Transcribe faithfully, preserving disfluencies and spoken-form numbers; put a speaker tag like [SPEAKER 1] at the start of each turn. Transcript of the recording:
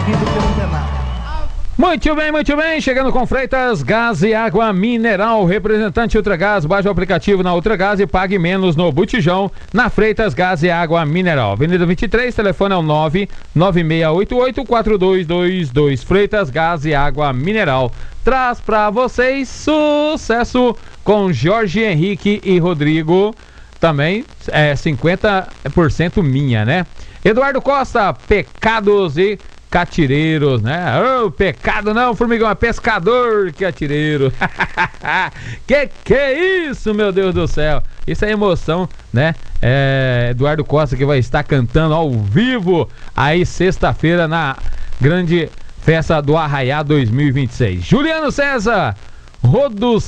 [SPEAKER 1] rindo que não tem nada.
[SPEAKER 2] Muito bem, muito bem, chegando com Freitas Gás e Água Mineral, representante Ultragás, baixe o aplicativo na Ultragás e pague menos no botijão, na Freitas Gás e Água Mineral. Avenida vinte e três, telefone é o nove nove seis oito oito quatro dois dois dois. Freitas Gás e Água Mineral traz pra vocês sucesso com Jorge Henrique e Rodrigo, também é cinquenta por cento minha, né? Eduardo Costa, Pecados e Catireiros, né? Oh, pecado não, formigão, é pescador que atireiro. que que é isso, meu Deus do céu? Isso é emoção, né? É Eduardo Costa que vai estar cantando ao vivo aí sexta-feira na grande festa do Arraiá dois mil e vinte e seis. Juliano César, Rodos